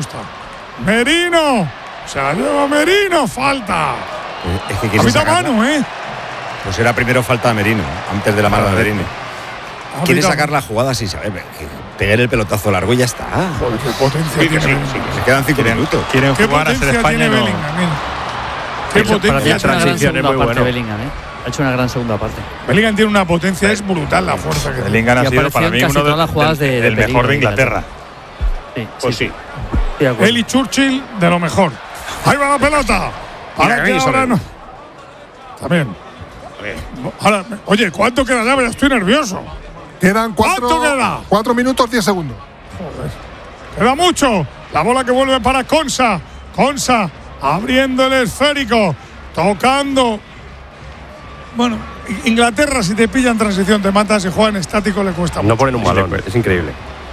gusta. Merino. Se la lleva Merino. Falta. Es que quiere sacarla. Mano, Pues era primero falta a Merino, antes de la mano de Merino. Quiere sacar la jugada sin saber. Pegar el pelotazo largo y ya está. Joder, qué potencia tiene. Se quedan 5 minutos. Quieren jugar a ser España. No. Qué potencia. Transición es muy bueno. Bellingham, ha hecho una gran segunda parte. Bellingham tiene una potencia, es brutal la fuerza que tiene. Bellingham ha sido para mí uno del mejor de Inglaterra. Sí, pues sí. Él y Churchill de lo mejor. Ahí va la pelota. Ahora que ahora no. También. Ahora, oye, ¿cuánto queda ya? Estoy nervioso. Quedan 4 minutos 10 segundos. Joder. Queda mucho. La bola que vuelve para Konsa. Konsa abriendo el esférico. Tocando. Bueno, Inglaterra, si te pillan transición, te matas. Si juegan estático, le cuesta mucho. No ponen un balón, es increíble.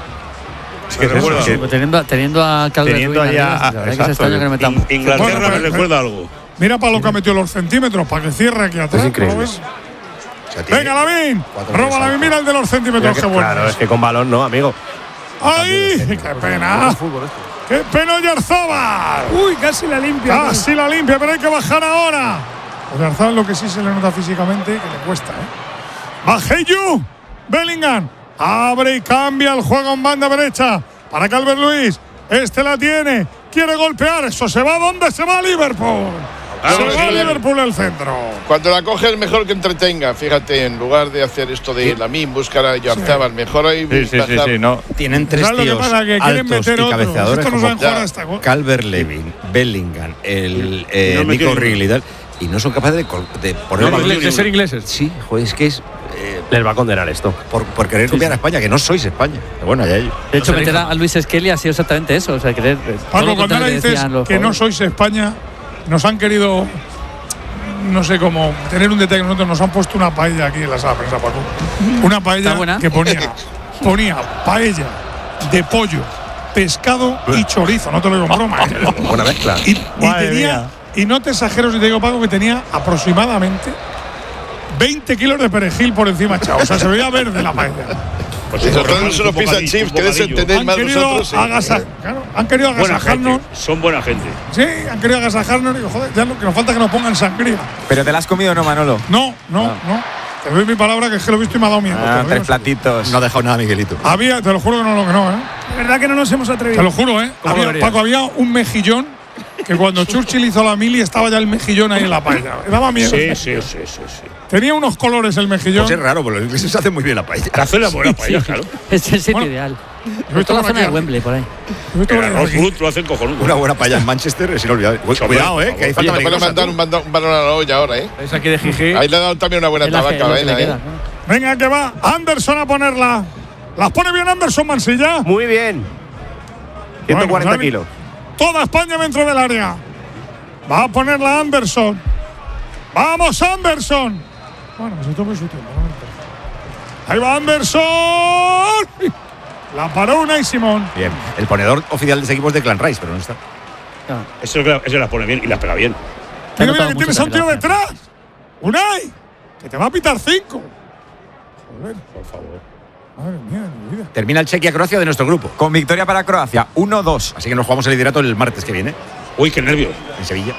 Teniendo a Calvert-Lewin, Inglaterra me recuerda algo. Mira para lo que ha metido los centímetros, para que cierre aquí atrás. Es increíble. Venga, Lavín. Roba Lavín, mira el de los centímetros que bueno. Claro, es que con balón no, amigo. ¡Ay! ¡Qué pena! ¡Qué pena, Oyarzabal! Uy, casi la limpia. Casi la limpia, pero hay que bajar ahora. Oyarzabal lo que sí se le nota físicamente, que le cuesta, Bajeyu. Bellingham. Abre y cambia el juego en banda derecha para Calvert-Lewin. Este la tiene. Quiere golpear. Eso se va. ¿Dónde se va Liverpool? Se va Liverpool el centro. Cuando la coge es mejor que entretenga. Fíjate, en lugar de hacer esto de Lamin, buscar a Oyarzabal. Mejor ahí. No. Tienen 3 tíos altos y cabeceadores como Calvert-Lewin, Bellingham, Nico Riley y tal. Y no son capaces de poner de ser ingleses. Sí, joder, es que es. Les va a condenar esto. Por querer copiar a España, que no sois España. Pero bueno, allá ellos. De hecho, meter a Luis Skelly ha sido exactamente eso. O sea, querer. Paco, cuando ahora dices que no sois España, nos han querido, no sé cómo, tener un detalle. Nosotros nos han puesto una paella aquí en la sala de prensa, Paco. Una paella que ponía paella de pollo, pescado y chorizo. No te lo digo en broma. Buena mezcla. Y tenía, y no te exagero si te digo, Paco, que tenía aproximadamente 20 kilos de perejil por encima, chao. O sea, se veía verde la paella. Pues si nosotros no se nos pisan chips, ¿queréis entender más nosotros? Han querido agasajarnos. Son buena gente. Sí, han querido agasajarnos. Y digo, joder, ya lo que nos falta es que nos pongan sangría. ¿Pero te la has comido o no, Manolo? No. Te doy mi palabra que es que lo he visto y me ha dado miedo. 3 platitos. No ha dejado nada, Miguelito. Te lo juro que no. De verdad que no nos hemos atrevido. Te lo juro, Paco, había un mejillón que cuando Churchill hizo la mili estaba ya el mejillón ahí en la paella. Me daba miedo. Sí. Tenía unos colores el mejillón. Pues es raro, pero los ingleses hacen muy bien la paella. Hace la buena paella, claro. Es el sitio ideal. Toda la zona de Wembley, por ahí. Lo hacen cojonudo. Una buena paella en Manchester es inolvidable. Cuidado, que ahí falta. Te pueden mandar un balón a la olla ahora, Esa aquí de Gigi. Ahí le ha dado también una buena tabaca, Venga, que va Anderson a ponerla. Las pone bien Anderson, Mansilla. Muy bien. 140 kilos. Toda España dentro del área. Va a ponerla Anderson. ¡Vamos, Anderson! Bueno, se tome su tiempo. Ahí va Anderson. La paró Unai Simón. Bien. El ponedor oficial de ese equipo es de Clan Rice, pero no está. Eso las pone bien y las pega bien. Mira que tienes a un tío detrás. Unai, que te va a pitar 5. Joder, por favor. Madre mía, mi vida. Termina el Chequia-Croacia de nuestro grupo. Con victoria para Croacia, 1-2. Así que nos jugamos el liderato el martes que viene. Uy, qué nervios. En Sevilla.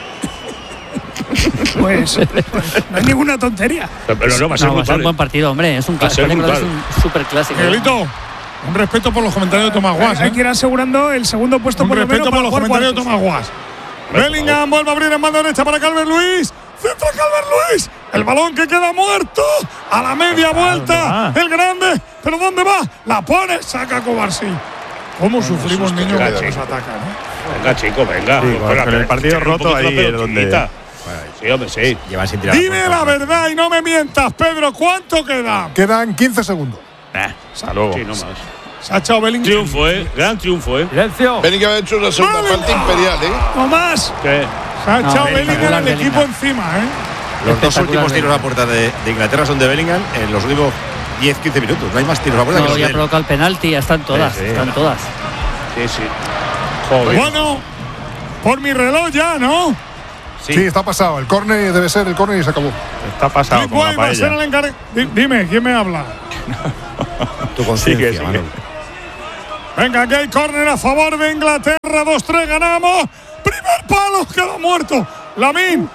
Pues no hay ninguna tontería. Pero va a ser un buen partido, hombre. Es un clásico. Es un super clásico. Miguelito, un respeto por los comentarios de Tomás Guas. Hay que ir asegurando el segundo puesto por lo menos. Un respeto por los comentarios de Tomás Guas. Bellingham vuelve a abrir en banda derecha para Calvert-Lewin. Centra Calvert-Lewin. El balón que queda muerto. A la media vuelta. El grande. ¿Pero dónde va? La pone. Saca Kovacic. ¿Cómo sufrimos, niños, cuando nos atacan? Venga, chico, venga. Sí, con el partido roto ahí es donde. Sí, hombre, sí. Llevan sin tirar. Dime la verdad y no me mientas, Pedro. ¿Cuánto queda? Quedan 15 segundos. Hasta luego. Sí, no más. Se ha echado Bellingham. Triunfo, gran triunfo, Silencio. Bellingham ha hecho una segunda parte imperial, No más. ¿Qué? Se ha echado Bellingham el equipo encima, Los 2 últimos tiros a puerta de Inglaterra son de Bellingham en los últimos 10-15 minutos. No hay más tiros a puerta. No, ya ha provocado el penalti, ya están todas. Sí. Están todas. Sí. Joder. Bueno, por mi reloj ya, ¿no? Sí, está pasado. El córner debe ser el córner y se acabó. Está pasado con la va a ser paella. el encargado. Dime, ¿quién me habla? Tu conciencia, Sí. Manolo. Venga, aquí hay córner a favor de Inglaterra. 2-3, ganamos. Primer palo, queda muerto. Lamine.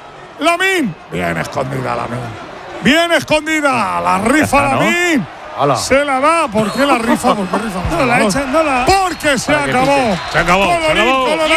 Bien escondida Lamine. Bien escondida. La rifa Lamine. Hola. Se la da. ¿Por qué la rifa? ¿Por qué rifa? No la echan, no la. Porque se acabó. Se acabó. Colorado.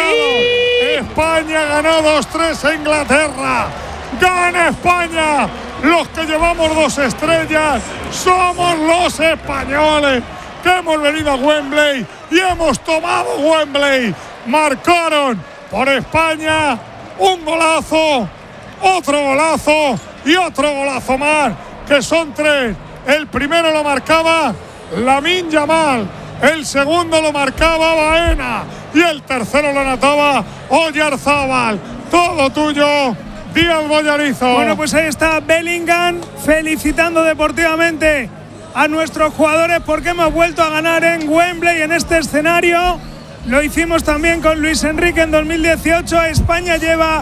España ganó 2-3 a Inglaterra. ¡Gana España! Los que llevamos 2 estrellas somos los españoles que hemos venido a Wembley y hemos tomado Wembley. Marcaron por España un golazo, otro golazo y otro golazo más, que son 3. El primero lo marcaba Lamine Yamal, el segundo lo marcaba Baena y el tercero lo anotaba Oyarzábal. Todo tuyo, Díaz Bollarizo. Bueno, pues ahí está Bellingham felicitando deportivamente a nuestros jugadores porque hemos vuelto a ganar en Wembley en este escenario. Lo hicimos también con Luis Enrique en 2018. España lleva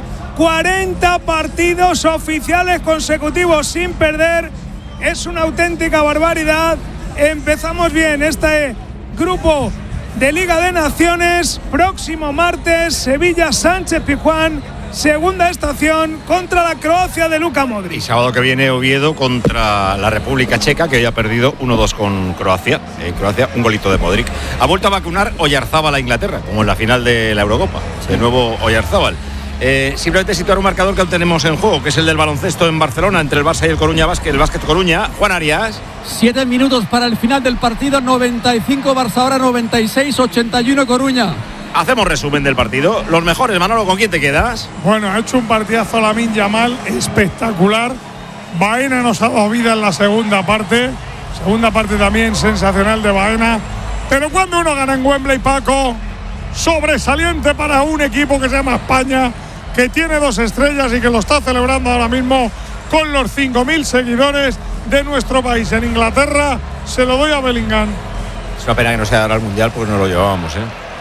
40 partidos oficiales consecutivos sin perder. Es una auténtica barbaridad. Empezamos bien este grupo de Liga de Naciones. Próximo martes, Sevilla-Sánchez-Pizjuán. Segunda estación contra la Croacia de Luka Modric. Y sábado que viene Oviedo contra la República Checa, que hoy ha perdido 1-2 con Croacia. Croacia, un golito de Modric. Ha vuelto a vacunar Oyarzábal a Inglaterra, como en la final de la Eurocopa. De nuevo Oyarzábal. Simplemente situar un marcador que aún tenemos en juego, que es el del baloncesto en Barcelona, entre el Barça y el Coruña Basket, el Básquet Coruña. Juan Arias. 7 minutos para el final del partido, 95 Barça, ahora 96, 81 Coruña. Hacemos resumen del partido. Los mejores, Manolo, ¿con quién te quedas? Bueno, ha hecho un partidazo Lamine Yamal espectacular. Baena nos ha dado vida en la segunda parte. Segunda parte también sensacional de Baena. Pero cuando uno gana en Wembley, Paco, sobresaliente para un equipo que se llama España, que tiene 2 estrellas y que lo está celebrando ahora mismo con los 5.000 seguidores de nuestro país. En Inglaterra se lo doy a Bellingham. Es una pena que no sea ahora el Mundial porque no lo llevábamos,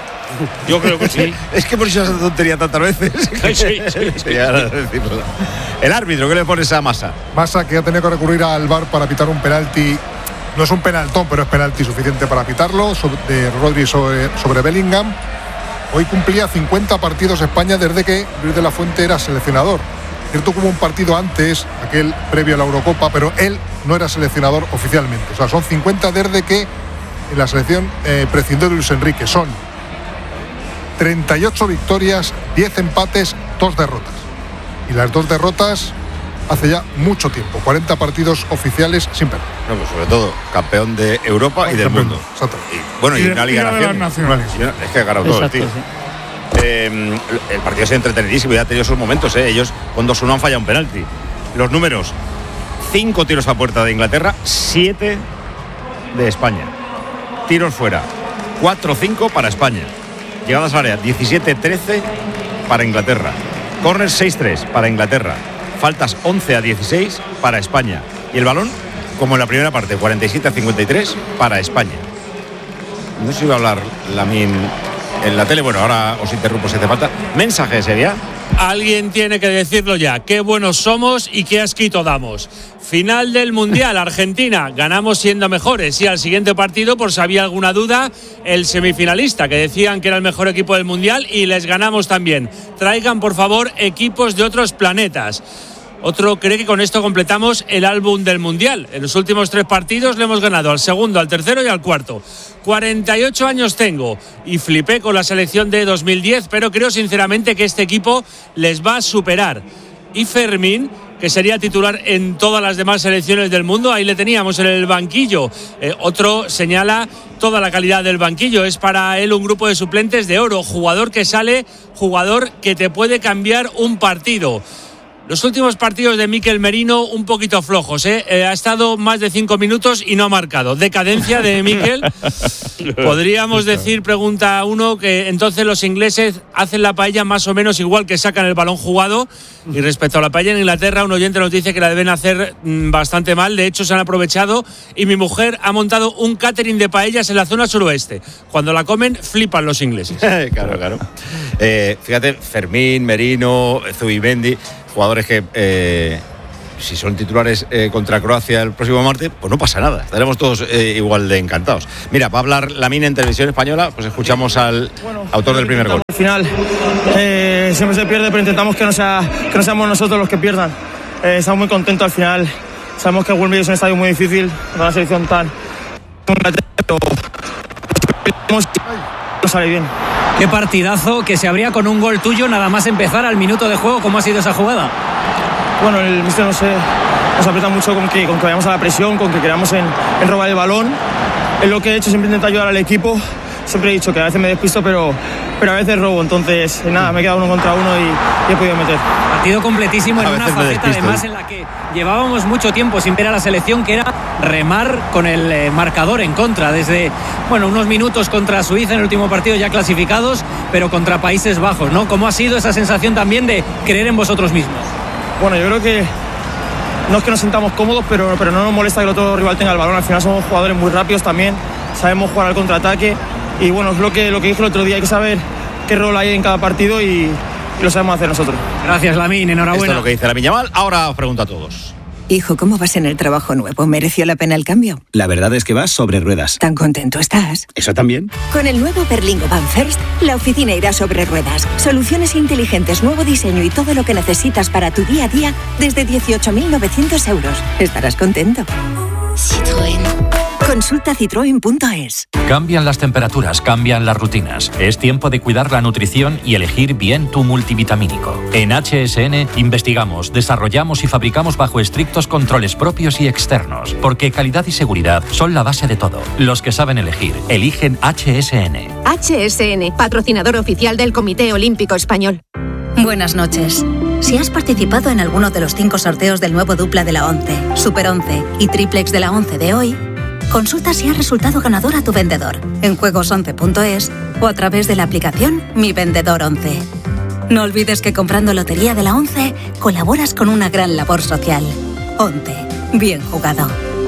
Yo creo que sí. Es que por eso esa tontería tantas veces. Sí. El árbitro, ¿qué le pones a Massa? Massa, que ha tenido que recurrir al VAR para pitar un penalti. No es un penaltón, pero es penalti suficiente para pitarlo, de Rodri sobre Bellingham. Hoy cumplía 50 partidos España desde que Luis de la Fuente era seleccionador. Cierto que hubo un partido antes, aquel previo a la Eurocopa, pero él no era seleccionador oficialmente. O sea, son 50 desde que en la selección prescindió de Luis Enrique. Son 38 victorias, 10 empates, 2 derrotas. Y las 2 derrotas hace ya mucho tiempo. 40 partidos oficiales sin perder. No, pues sobre todo campeón de Europa y del mundo. Exacto. Y, bueno, y una Liga de Naciones. Es que ha ganado todo el tío. Sí. El partido es entretenidísimo y ha tenido sus momentos. Ellos con 2-1 han fallado un penalti. Los números: 5 tiros a puerta de Inglaterra, 7 de España. Tiros fuera, 4-5 para España. Llegadas al área, 17-13 para Inglaterra. Corners 6-3 para Inglaterra. Faltas 11-16 para España. Y el balón, como en la primera parte, 47-53 para España. No sé si iba a hablar Lamine en la tele. Bueno, ahora os interrumpo si hace falta. Mensaje sería. Alguien tiene que decirlo ya. Qué buenos somos y qué asquito damos. Final del Mundial, Argentina. Ganamos siendo mejores. Y al siguiente partido, por si había alguna duda, el semifinalista, que decían que era el mejor equipo del Mundial, y les ganamos también. Traigan, por favor, equipos de otros planetas. Otro cree que con esto completamos el álbum del Mundial. En los últimos 3 partidos le hemos ganado al segundo, al tercero y al cuarto. 48 años tengo y flipé con la selección de 2010, pero creo sinceramente que este equipo les va a superar. Y Fermín, que sería titular en todas las demás selecciones del mundo, ahí le teníamos en el banquillo. Otro señala toda la calidad del banquillo. Es para él un grupo de suplentes de oro. Jugador que sale, jugador que te puede cambiar un partido. Los últimos partidos de Mikel Merino un poquito flojos, ha estado más de 5 minutos y no ha marcado. Decadencia de Mikel. Podríamos decir, pregunta uno, que entonces los ingleses hacen la paella más o menos igual que sacan el balón jugado. Y respecto a la paella en Inglaterra, un oyente nos dice que la deben hacer bastante mal. De hecho, se han aprovechado y mi mujer ha montado un catering de paellas en la zona suroeste. Cuando la comen, flipan los ingleses. Claro. Fíjate, Fermín, Merino, Zubimendi, jugadores que si son titulares contra Croacia el próximo martes, pues no pasa nada, estaremos todos igual de encantados. Mira, va a hablar Lamine en Televisión Española, pues escuchamos al autor del primer gol. Al final siempre se pierde, pero intentamos que no seamos nosotros los que pierdan. Estamos muy contentos al final. Sabemos que Wembley es un estadio muy difícil, con una selección tan... pero no sale bien. Qué partidazo, que se abría con un gol tuyo nada más empezar al minuto de juego. ¿Cómo ha sido esa jugada? Bueno, el míster nos aprieta mucho con que vayamos a la presión, con que queramos en robar el balón. Es lo que he hecho, siempre intento ayudar al equipo. Siempre he dicho que a veces me despisto, pero a veces robo. Entonces, nada, me he quedado 1 contra 1 y he podido meter. Partido completísimo en una faceta además en la que llevábamos mucho tiempo sin ver a la selección, que era remar con el marcador en contra. Desde, unos minutos contra Suiza en el último partido ya clasificados, pero contra Países Bajos, ¿no? ¿Cómo ha sido esa sensación también de creer en vosotros mismos? Bueno, yo creo que no es que nos sintamos cómodos, pero no nos molesta que el otro rival tenga el balón. Al final somos jugadores muy rápidos también, sabemos jugar al contraataque. Y bueno, es lo que dije el otro día, hay que saber qué rol hay en cada partido y lo sabemos hacer nosotros. Gracias, Lamine, enhorabuena. Esto es lo que dice Lamine Yamal. Ahora os pregunto a todos. Hijo, ¿cómo vas en el trabajo nuevo? ¿Mereció la pena el cambio? La verdad es que vas sobre ruedas. ¿Tan contento estás? ¿Eso también? Con el nuevo Berlingo Van First, la oficina irá sobre ruedas. Soluciones inteligentes, nuevo diseño y todo lo que necesitas para tu día a día desde 18.900 euros. Estarás contento. Citroën. Consulta citroen.es. Cambian las temperaturas, cambian las rutinas. Es tiempo de cuidar la nutrición y elegir bien tu multivitamínico. En HSN investigamos, desarrollamos y fabricamos bajo estrictos controles propios y externos, porque calidad y seguridad son la base de todo. Los que saben elegir, eligen HSN. HSN, patrocinador oficial del Comité Olímpico Español. Buenas noches. Si has participado en alguno de los 5 sorteos del nuevo dupla de la 11, Super 11 y Triplex de la 11 de hoy, consulta si has resultado ganador a tu vendedor en juegos11.es o a través de la aplicación Mi Vendedor 11. No olvides que comprando Lotería de la 11 colaboras con una gran labor social. 11. Bien jugado.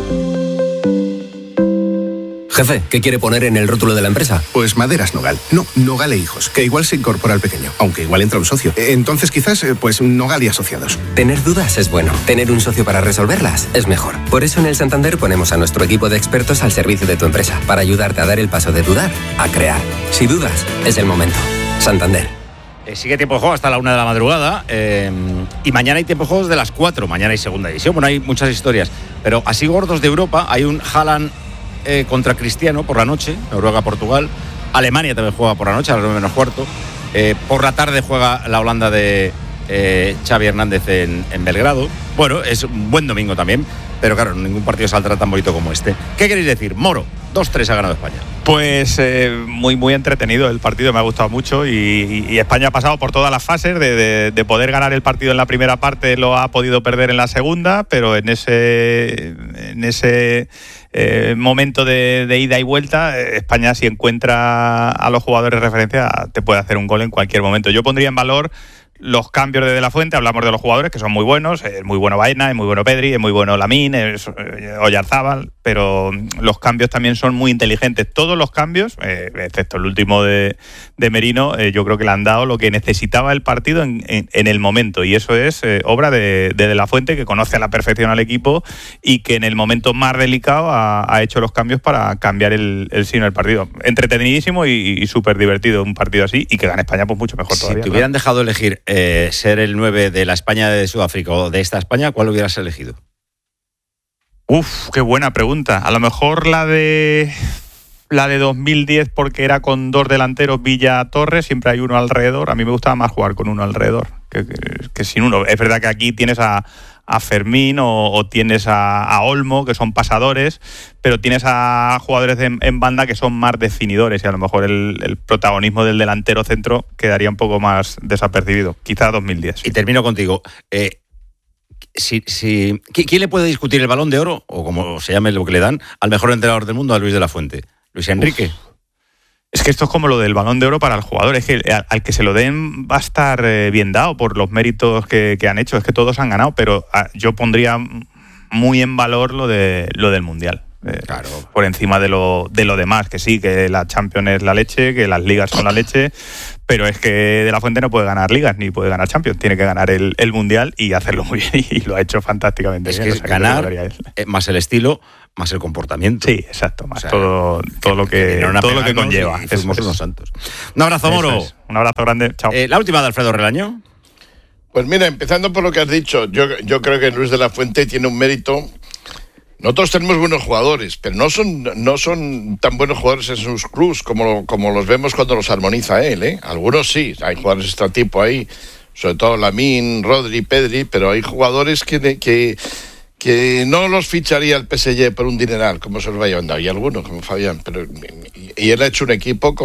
Jefe, ¿qué quiere poner en el rótulo de la empresa? Pues Maderas Nogal. No, Nogal e Hijos, que igual se incorpora al pequeño, aunque igual entra un socio. Entonces quizás, Nogal y Asociados. Tener dudas es bueno. Tener un socio para resolverlas es mejor. Por eso en el Santander ponemos a nuestro equipo de expertos al servicio de tu empresa, para ayudarte a dar el paso de dudar a crear. Si dudas, es el momento. Santander. Sigue tiempo de juego hasta la 1 de la madrugada y mañana hay tiempo de juegos de las 4. Mañana hay segunda división. Bueno, hay muchas historias, pero así gordos de Europa hay un Haaland contra Cristiano por la noche, Noruega-Portugal. Alemania también juega por la noche a las 9:15. Por la tarde juega la Holanda de Xavi Hernández en Belgrado. Bueno, es un buen domingo también, pero claro, ningún partido saldrá tan bonito como este. ¿Qué queréis decir? Moro, 2-3 ha ganado España. Pues muy entretenido el partido, me ha gustado mucho y España ha pasado por todas las fases de poder ganar el partido en la primera parte, lo ha podido perder en la segunda, pero en ese momento de ida y vuelta, España, si encuentra a los jugadores de referencia, te puede hacer un gol en cualquier momento. Yo pondría en valor los cambios de la Fuente. Hablamos de los jugadores que son muy buenos, es muy bueno Baena, es muy bueno Pedri, es muy bueno Lamine, es Oyarzábal, pero los cambios también son muy inteligentes. Todos los cambios, excepto el último de Merino, yo creo que le han dado lo que necesitaba el partido en el momento, y eso es obra de la Fuente, que conoce a la perfección al equipo y que en el momento más delicado ha hecho los cambios para cambiar el signo del partido. Entretenidísimo y súper divertido un partido así, y que gane España pues mucho mejor todavía. Si te hubieran dejado elegir ser el 9 de la España de Sudáfrica o de esta España, ¿cuál hubieras elegido? Qué buena pregunta. A lo mejor la de 2010, porque era con 2 delanteros, Villa Torres, siempre hay uno alrededor. A mí me gustaba más jugar con uno alrededor que sin uno. Es verdad que aquí tienes a Fermín o tienes a Olmo, que son pasadores, pero tienes a jugadores en banda que son más definidores, y a lo mejor el protagonismo del delantero centro quedaría un poco más desapercibido. Quizá 2010. Sí. Y termino contigo. ¿Quién le puede discutir el Balón de Oro, o como se llame lo que le dan, al mejor entrenador del mundo, a Luis de la Fuente? ¿Luis Enrique? Es que esto es como lo del Balón de Oro para el jugador. Es que al que se lo den va a estar bien dado por los méritos que han hecho. Es que todos han ganado, pero yo pondría muy en valor lo del Mundial. por encima de lo demás, que sí, que la Champions es la leche, que las ligas son la leche, pero es que De La Fuente no puede ganar ligas ni puede ganar Champions, tiene que ganar el Mundial y hacerlo muy bien, y lo ha hecho fantásticamente bien. Es que ganar más el estilo, más el comportamiento. Sí, exacto, más todo lo que conlleva. Somos unos santos. Un abrazo, Moro. Un abrazo grande, chao. La última de Alfredo Relaño. Pues mira, empezando por lo que has dicho, yo creo que Luis de la Fuente tiene un mérito. Nosotros tenemos buenos jugadores, pero no son tan buenos jugadores en sus clubs como los vemos cuando los armoniza él, ¿eh? Algunos sí, hay jugadores de este tipo ahí, sobre todo Lamine, Rodri, Pedri, pero hay jugadores que no los ficharía el PSG por un dineral, como se los va llevando. Hay algunos, como Fabián, pero y él ha hecho un equipo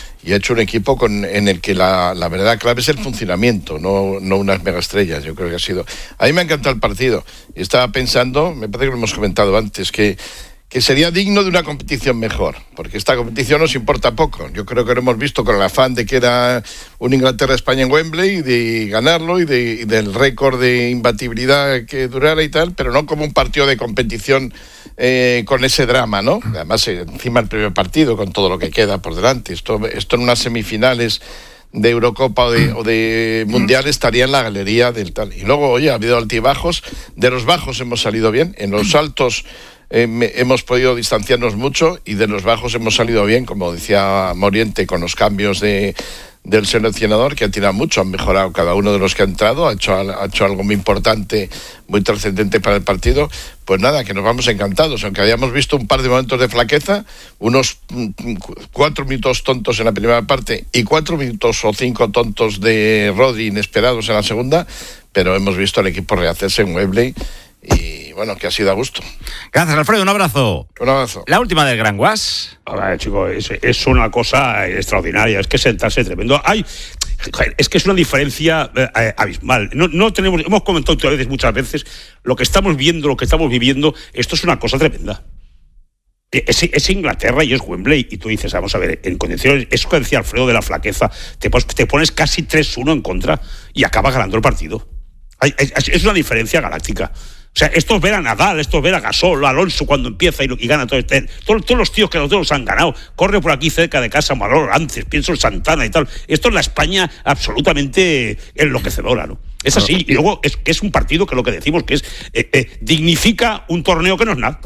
en el que la verdad clave es el funcionamiento, no unas megaestrellas. Yo creo que ha sido. A mí me ha encantado el partido. Y estaba pensando, me parece que lo hemos comentado antes, que sería digno de una competición mejor, porque esta competición nos importa poco. Yo creo que lo hemos visto con el afán de que era un Inglaterra-España en Wembley, de ganarlo y del récord de imbatibilidad que durara y tal, pero no como un partido de competición con ese drama, ¿no? Además, encima el primer partido, con todo lo que queda por delante. Esto en unas semifinales de Eurocopa o de Mundial estaría en la galería del tal. Y luego, oye, ha habido altibajos. De los bajos hemos salido bien, en los altos hemos podido distanciarnos mucho y de los bajos hemos salido bien, como decía Moriente, con los cambios del seleccionador, que ha tirado mucho, han mejorado cada uno de los que ha entrado, ha hecho algo muy importante, muy trascendente para el partido. Pues nada, que nos vamos encantados, aunque habíamos visto un par de momentos de flaqueza, unos 4 minutos tontos en la primera parte y 4 minutos o 5 tontos de Rodri inesperados en la segunda, pero hemos visto al equipo rehacerse en Wembley y bueno, que ha sido a gusto. Gracias, Alfredo, un abrazo. Un abrazo. La última del Gran Guas. Ahora, chicos, es una cosa extraordinaria, es que sentarse tremendo. Es que es una diferencia abismal. No tenemos, hemos comentado muchas veces, lo que estamos viendo, lo que estamos viviendo, esto es una cosa tremenda. Es Inglaterra y es Wembley, y tú dices, vamos a ver, en condiciones, eso que decía Alfredo de la flaqueza, te pones casi 3-1 en contra y acabas ganando el partido. Es una diferencia galáctica. O sea, esto es ver a Nadal, esto es ver a Gasol, a Alonso cuando empieza y gana todo todos los tíos que los han ganado. Corre por aquí cerca de casa Malor antes, pienso en Santana y tal. Esto es la España absolutamente enloquecedora, ¿no? Es así. Y luego es un partido que lo que decimos que es dignifica un torneo que no es nada.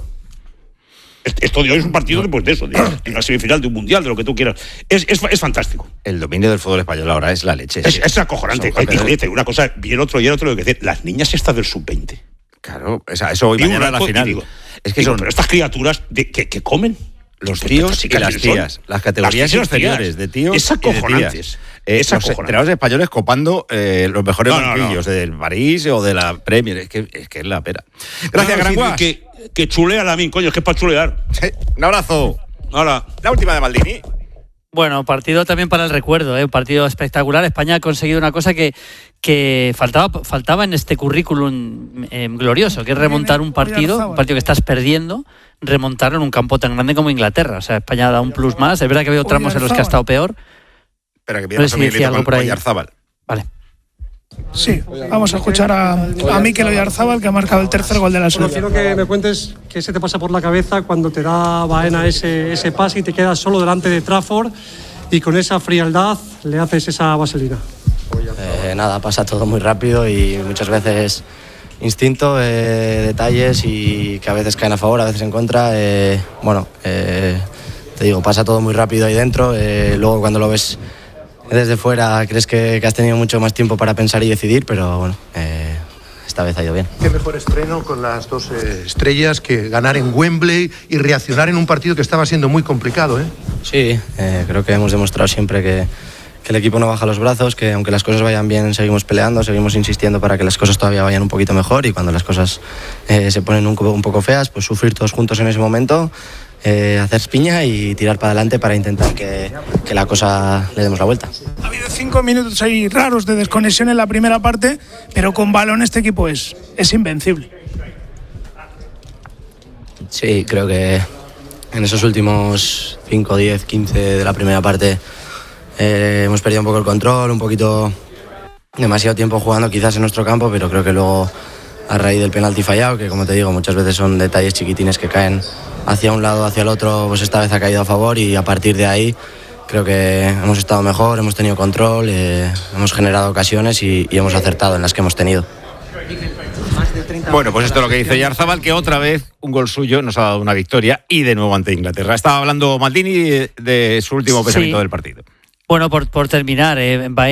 Esto de hoy es un partido de eso, de una semifinal de un mundial, de lo que tú quieras. Es fantástico. El dominio del fútbol español ahora es la leche. Es acojonante. Y una cosa, bien otro lo que decir, las niñas estas del sub-20. Claro, eso hoy mañana a la final. Pero estas criaturas que comen. Los tíos y las tías. Las categorías inferiores de tíos es acojonante. Los entrenadores españoles copando los mejores banquillos del París o de la Premier. Es que es la pera. Gracias, Gran Guas. Que chulea a mí, coño, es que es para chulear. Un abrazo. Hola. La última de Maldini. Bueno, partido también para el recuerdo, un partido espectacular. España ha conseguido una cosa que faltaba en este currículum glorioso, que es remontar un partido que estás perdiendo, remontarlo en un campo tan grande como Inglaterra. O sea, España ha dado un plus más. Es verdad que ha habido tramos en los que ha estado peor. Pero que no sé si decía algo por ahí. Oyarzábal. Vale. Sí, vamos a escuchar a Mikel Oyarzábal, que ha marcado el tercer gol de la selección. Quiero que me cuentes qué se te pasa por la cabeza cuando te da Baena ese pase y te quedas solo delante de Trafford y con esa frialdad le haces esa vaselina. Nada, pasa todo muy rápido y muchas veces instinto, detalles y que a veces caen a favor, a veces en contra. Te digo, pasa todo muy rápido ahí dentro. Luego cuando lo ves desde fuera crees que has tenido mucho más tiempo para pensar y decidir, pero bueno, esta vez ha ido bien. Qué mejor estreno con las dos estrellas que ganar en Wembley y reaccionar en un partido que estaba siendo muy complicado, ¿eh? Sí, creo que hemos demostrado siempre que el equipo no baja los brazos, que aunque las cosas vayan bien seguimos peleando, seguimos insistiendo para que las cosas todavía vayan un poquito mejor, y cuando las cosas se ponen un poco feas, pues sufrir todos juntos en ese momento, hacer piña y tirar para adelante para intentar que la cosa le demos la vuelta. Ha habido 5 minutos ahí raros de desconexión en la primera parte, pero con balón este equipo es invencible. Sí, creo que en esos últimos 5, 10, 15 de la primera parte hemos perdido un poco el control, un poquito demasiado tiempo jugando quizás en nuestro campo, pero creo que luego a raíz del penalti fallado, que como te digo muchas veces son detalles chiquitines que caen hacia un lado, hacia el otro, pues esta vez ha caído a favor y a partir de ahí creo que hemos estado mejor, hemos tenido control, hemos generado ocasiones y hemos acertado en las que hemos tenido. Bueno, pues esto es lo que dice Oyarzabal, que otra vez un gol suyo nos ha dado una victoria y de nuevo ante Inglaterra. Estaba hablando Maldini de su último pensamiento del partido. Bueno, por terminar,